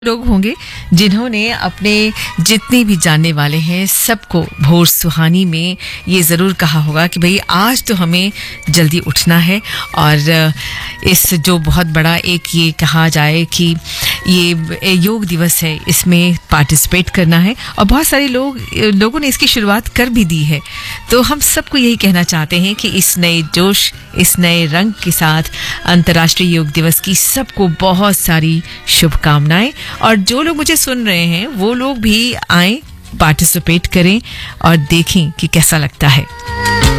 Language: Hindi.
लोग होंगे जिन्होंने अपने जितने भी जानने वाले हैं सबको भोर सुहानी में ये ज़रूर कहा होगा कि भाई आज तो हमें जल्दी उठना है और इस जो बहुत बड़ा एक ये कहा जाए कि ये योग दिवस है, इसमें पार्टिसिपेट करना है और बहुत सारे लोगों ने इसकी शुरुआत कर भी दी है। तो हम सबको यही कहना चाहते हैं कि इस नए जोश, इस नए रंग के साथ अंतर्राष्ट्रीय योग दिवस की सबको बहुत सारी शुभकामनाएं। और जो लोग मुझे सुन रहे हैं वो लोग भी आएं, पार्टिसिपेट करें और देखें कि कैसा लगता है।